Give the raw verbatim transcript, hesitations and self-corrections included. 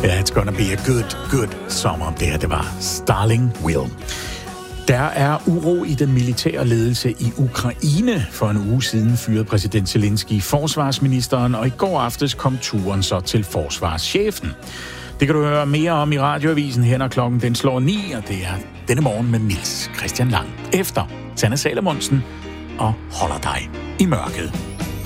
Yeah, it's gonna be a good, good summer. Det her, det var Starling Will. Der er uro i den militære ledelse i Ukraine. For en uge siden fyrede præsident Zelensky forsvarsministeren, og i går aftes kom turen så til forsvarschefen. Det kan du høre mere om i radioavisen her, når klokken den slår ni, og det er denne morgen med Niels Christian Lang. Efter Sanne Salomonsen og Holder dig i mørket.